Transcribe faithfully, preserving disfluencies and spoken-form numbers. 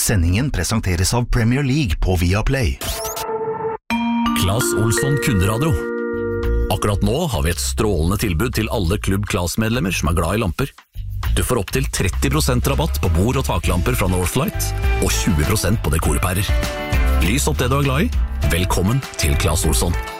Sendingen presenteres av Premier League på Viaplay. Claes Olsson Kunderadio. Akkurat nå har vi et strålende tilbud til alle Klubb Claes-medlemmer som er glad i lamper. Du får opp til tretti prosent rabatt på bord- og taklamper fra Northlight, og tjue prosent på dekorpærer. Lys opp det du er glad i. Velkommen til Claes Olsson.